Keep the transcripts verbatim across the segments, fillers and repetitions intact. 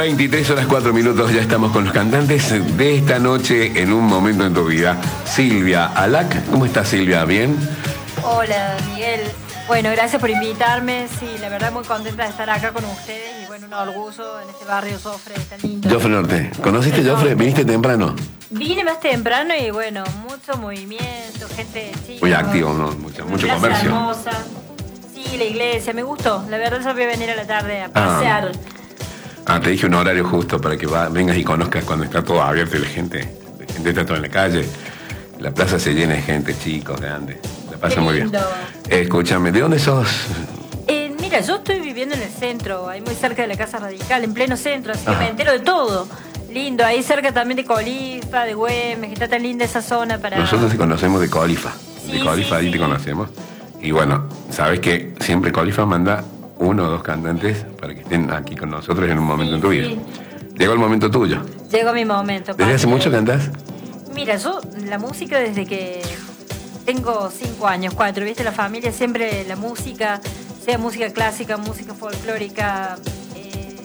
veintitrés horas cuatro minutos, ya estamos con los cantantes de esta noche en un momento en tu vida. Silvia Alac, ¿cómo estás, Silvia? ¿Bien? Hola, Miguel. Bueno, gracias por invitarme. Sí, la verdad muy contenta de estar acá con ustedes y bueno, un orgullo en este barrio Jofre tan lindo. Jofre Norte. ¿Conociste Jofre? ¿Viniste temprano? Vine más temprano y bueno, mucho movimiento, gente chica. Muy activo, ¿no? Mucho, mucho comercio. Hermosa. Sí, la iglesia, me gustó. La verdad yo voy a venir a la tarde a pasear. Ah, ah te dije un horario justo para que va, vengas y conozcas cuando está todo abierto y la gente, la gente está toda en la calle. La plaza se llena de gente, chicos, grandes. La pasa muy bien. Eh, escúchame, ¿de dónde sos? Eh, mira, yo estoy viviendo en el centro, ahí muy cerca de la Casa Radical, en pleno centro, así que Ajá. me entero de todo. Lindo, ahí cerca también de Colifa, de Güemes, que está tan linda esa zona para... Nosotros te conocemos de Colifa. Sí, de Colifa, sí, ahí sí. te conocemos. Y bueno, sabes que siempre Colifa manda uno o dos cantantes para que estén aquí con nosotros en un momento Sí, en tu vida. sí. Llegó el momento tuyo. Llegó mi momento. ¿Desde hace mucho cantás? Mira, yo la música desde que tengo cinco años, cuatro, ¿viste? La familia siempre la música, sea música clásica, música folclórica, eh,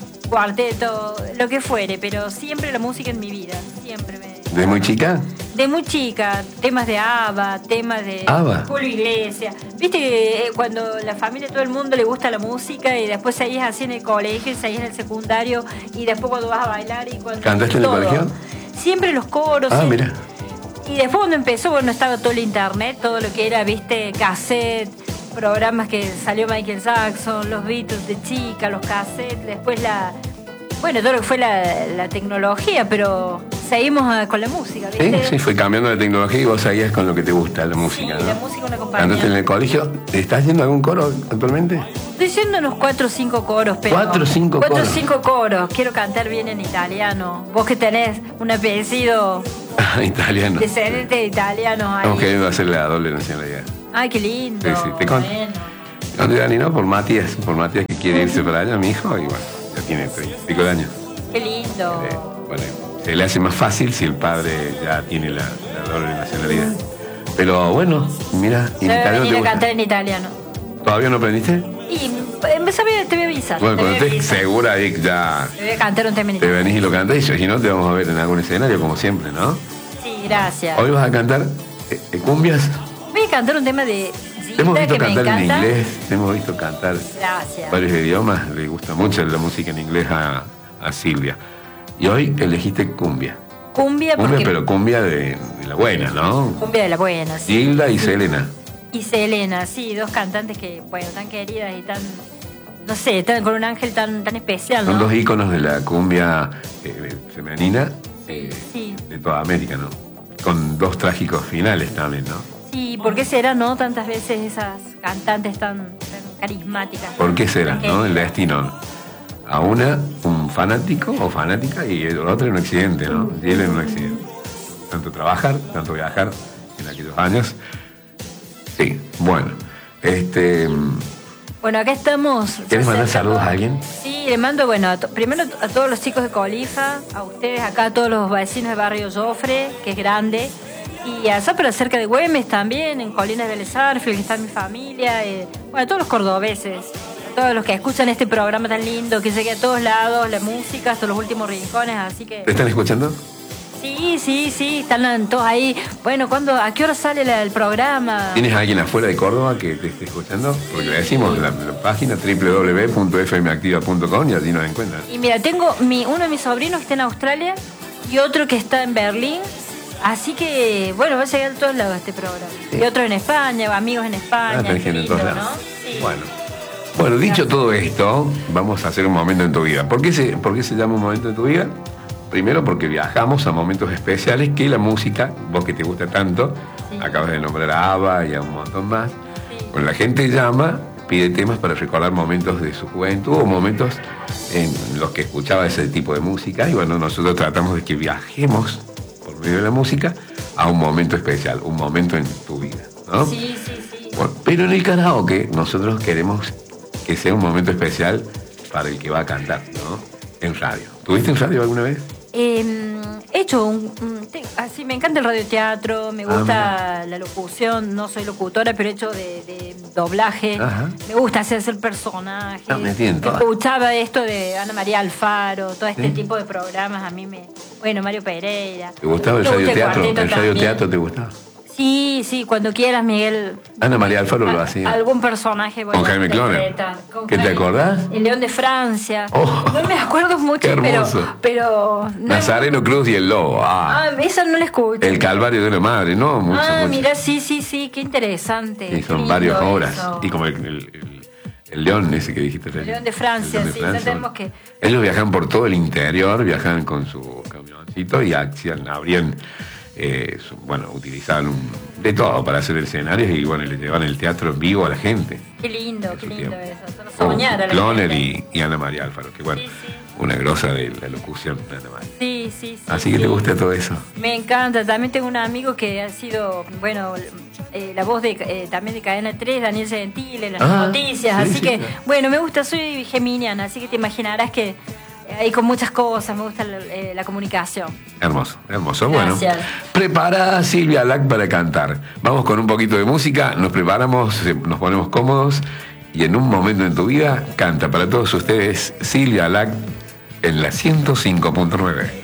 cuarteto, lo que fuere, pero siempre la música en mi vida, siempre me... ¿Desde muy chica? De muy chica, temas de ABBA, temas de ABBA. Julio Iglesias. Viste que eh, cuando la familia, todo el mundo le gusta la música y después seguís así en el colegio, seguís en el secundario y después cuando vas a bailar y cuando... ¿Cantaste en el todo. colegio? Siempre los coros. Ah, sí. mira. Y después cuando empezó, bueno, estaba todo el internet, todo lo que era, viste, cassette, programas que salió Michael Jackson, los Beatles de chica, los cassettes, después la... Bueno, todo lo que fue la, la tecnología, pero seguimos uh, con la música, ¿viste? Sí, sí, fue cambiando de tecnología y vos seguías con lo que te gusta, la música, Sí, ¿no? la música una compañía. ¿Cantaste en el colegio? ¿Estás yendo a algún coro actualmente? Estoy yendo unos cuatro o cinco coros, pero... ¿Cuatro o cinco cuatro coros? o cinco coros. Quiero cantar bien en italiano. Vos que tenés un apellido Italiano. descendiente de italianos ahí. Estamos queriendo hacer la doble nacionalidad. Ay, qué lindo. Sí, sí, te conto. Bueno. No te ni no, por Matías, por Matías que quiere irse para allá, mi hijo, y bueno, ya tiene treinta y pico de años. Qué lindo. Eh, bueno, se le hace más fácil si el padre ya tiene la, la doble nacionalidad. Pero bueno, mira, Yo voy a italiano venir te a gusta. cantar en italiano. ¿Todavía no aprendiste? Y empezó a te voy a avisar. Bueno, te voy cuando a estés avisar. segura ahí ya Te voy a cantar un tema en te italiano. venís y lo cantás, y si no te vamos a ver en algún escenario como siempre, ¿no? Sí, gracias. Hoy vas a cantar eh, eh, cumbias. Voy a cantar un tema de Te hemos Gilda visto que me cantar en encanta. inglés, te hemos visto cantar Gracias. varios idiomas, le gusta mucho la música en inglés a, a Silvia. Y hoy elegiste cumbia. Cumbia, Cumbia, porque... pero cumbia de, de la buena, ¿no? Cumbia de la buena, sí. Gilda y Selena. Y Selena, sí, dos cantantes que, bueno, tan queridas y tan, no sé, tan, con un ángel tan, tan especial, Son ¿no? dos íconos de la cumbia eh, femenina eh, Sí. de toda América, ¿no? Con dos trágicos finales también, ¿no? Sí, ¿por qué será, no? Tantas veces esas cantantes tan, tan carismáticas. ¿Por qué será, Tan no? El queridas. destino. A una, un fanático o fanática, y el otro en un accidente, ¿no? Y él en un accidente. Tanto trabajar, tanto viajar en aquellos años. Sí, bueno. Este, Bueno, acá estamos. ¿Quieres mandar cerca- saludos a alguien? Sí, le mando, bueno, a to- primero a todos los chicos de Colifa, a ustedes acá, a todos los vecinos del barrio Jofre, que es grande, y allá pero cerca de Güemes también, en Colinas de Vélez Arfield, que está mi familia, eh, bueno, a todos los cordobeses, a todos los que escuchan este programa tan lindo, que llegue a todos lados, la música, hasta los últimos rincones, así que... ¿Te están escuchando? Sí, sí, sí, están todos ahí. Bueno, ¿cuándo, ¿a qué hora sale la- el programa? ¿Tienes a alguien afuera de Córdoba que te esté escuchando? Porque le decimos la, la página doble u doble u doble u punto f m activa punto com y allí nos encuentran. Y mira, tengo mi, uno de mis sobrinos que está en Australia y otro que está en Berlín. Así que, bueno, va a llegar a todos lados este programa. Sí. Y otro en España, amigos en España. Ah, tenés gente en lindo, todos lados. ¿no? Sí. Bueno. Bueno, dicho todo esto, vamos a hacer un momento en tu vida. ¿Por qué se, por qué se llama un momento en tu vida? Primero porque viajamos a momentos especiales que la música, vos que te gusta tanto, Sí. acabas de nombrar a ABBA y a un montón más. Sí. Bueno, la gente llama, pide temas para recordar momentos de su juventud o momentos en los que escuchaba ese tipo de música. Y bueno, nosotros tratamos de que viajemos por medio de la música a un momento especial, un momento en tu vida, ¿no? Sí, sí, sí. Bueno, pero en el karaoke nosotros queremos que sea un momento especial para el que va a cantar, ¿no? En radio. ¿Tuviste en radio alguna vez? Eh, he hecho un, un te- así, me encanta el radioteatro, me gusta Ah, la locución, no soy locutora, pero he hecho de, de doblaje. Ajá. Me gusta hacer, hacer personajes. Ah, me tienen todas. Escuchaba esto de Ana María Alfaro, todo este ¿Sí? tipo de programas, a mí me... Bueno, Mario Pereira. ¿Te gustaba el Me gusta radioteatro? cuarteto ¿El también. radioteatro te gustaba? Sí, sí, cuando quieras, Miguel. Ana María Alfaro lo A- hacía. Algún personaje. voy Con a Jaime Cloner. interpretar. Con ¿Qué te Jaime- acordás? El León de Francia. Oh. No me acuerdo mucho, Qué pero. hermoso. pero no- Nazareno Cruz y el Lobo. Ah, Ah, esa no la escuché. el Calvario de una madre, ¿no? Mucho, ah, mucho. mira, sí, sí, sí, qué interesante. Sí, qué son lindo varias obras. eso. Y como el, el- el- el león ese que dijiste. El León de Francia, sí, ya tenemos que- Ellos viajan por todo el interior, viajan con su camioncito y hacían, abrían, eh, su- bueno, utilizaban un- de todo para hacer escenarios y bueno, le llevaban el teatro en vivo a la gente. Qué lindo, qué su lindo tiempo. eso. Solo Como soñar a la Cloner gente. y, y Ana María Alfaro, que bueno, Sí, sí. una grosa de la locución, Ana María. Sí, sí, sí. Así que sí. te gusta todo eso. Me encanta. También tengo un amigo que ha sido, bueno, eh, la voz de eh, también de Cadena tres, Daniel Gentile, en las Ah, noticias. sí, así sí, que, claro. bueno, me gusta, soy geminiana, así que te imaginarás que hay con muchas cosas, me gusta la, eh, la comunicación. Hermoso, hermoso. Gracias. Bueno, preparada Silvia Lac para cantar. Vamos con un poquito de música, nos preparamos, eh, nos ponemos cómodos y en un momento en tu vida canta para todos ustedes Silvia Lac en la ciento cinco punto nueve.